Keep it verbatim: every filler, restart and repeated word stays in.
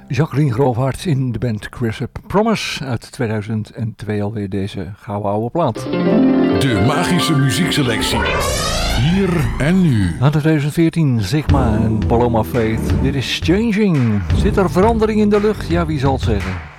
Jacqueline Groofhart in de band Crisp Promise uit tweeduizend twee alweer deze gouden oude plaat. De magische muziekselectie. Hier en nu. Aan twintig veertien, Sigma en Paloma Faith. Dit is Changing. Zit er verandering in de lucht? Ja, wie zal het zeggen?